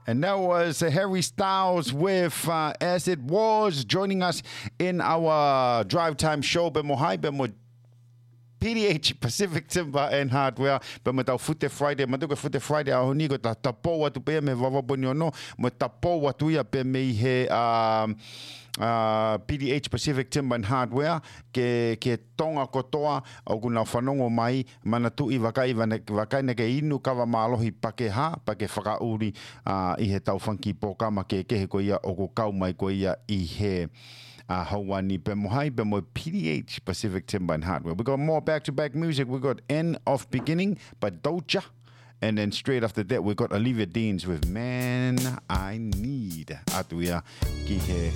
And that was Harry Styles with As It Was, joining us in our Drive Time show. Bemo hai, bemo PDH, Pacific Timber and Hardware. Bemo tau Fute Friday, matuka Fute Friday, a honi ko ta tapo watu pe me vavaboni ono, mo tapo watu ia pe me he PDH Pacific Timber and Hardware ke tonga kotoa o kuna whanongo mai mana tui wakai neke inu kawa maalohi pake whakauri i he tau whanki pōkama ke kehe ko ia o ko kau mai ko ia i he hauani pemohai bemo PDH Pacific Timber and Hardware. We got more back-to-back music. We got End of Beginning by Doja. And then straight after that, we got Olivia Deans with Man I Need. Atuia ki he